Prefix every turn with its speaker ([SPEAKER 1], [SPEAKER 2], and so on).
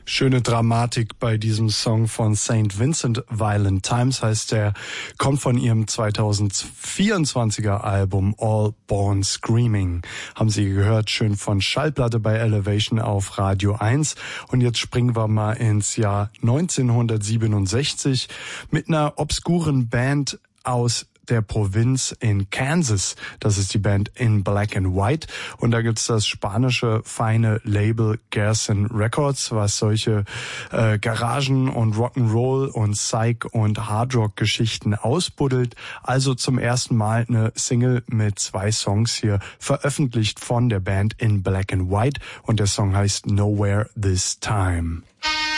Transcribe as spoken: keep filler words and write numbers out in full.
[SPEAKER 1] Schöne Dramatik bei diesem Song von Saint Vincent. Violent Times heißt der, kommt von ihrem zweitausendvierundzwanziger Album All Born Screaming. Haben Sie gehört, schön von Schallplatte bei Elevation auf Radio eins. Und jetzt springen wir mal ins Jahr neunzehnhundertsiebenundsechzig mit einer obskuren Band aus der Provinz in Kansas. Das ist die Band In Black and White. Und da gibt's das spanische feine Label Gerson Records, was solche äh, Garagen- und Rock'n'Roll und Psych- und Hardrock-Geschichten ausbuddelt. Also zum ersten Mal eine Single mit zwei Songs hier veröffentlicht von der Band In Black and White. Und der Song heißt Nowhere This Time.